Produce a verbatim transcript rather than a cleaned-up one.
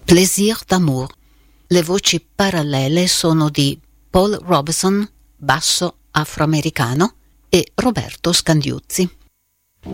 Plaisir d'amour. Le voci parallele sono di Paul Robeson, basso afroamericano, e Roberto Scandiuzzi.